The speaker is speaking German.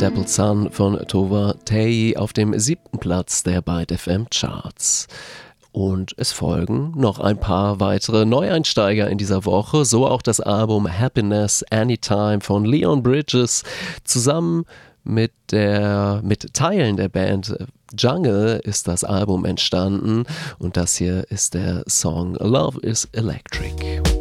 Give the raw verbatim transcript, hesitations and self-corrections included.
Dappled Sun von Tova Tayi auf dem siebten Platz der Byte F M Charts. Und es folgen noch ein paar weitere Neueinsteiger in dieser Woche, so auch das Album Happiness Anytime von Leon Bridges zusammen mit der mit Teilen der Band Jungle ist das Album entstanden und das hier ist der Song Love is Electric.